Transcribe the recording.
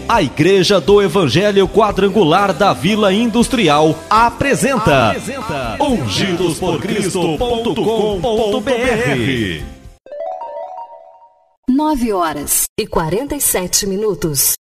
A Igreja do Evangelho Quadrangular da Vila Industrial apresenta ungidosporcristo.com.br. 9h47.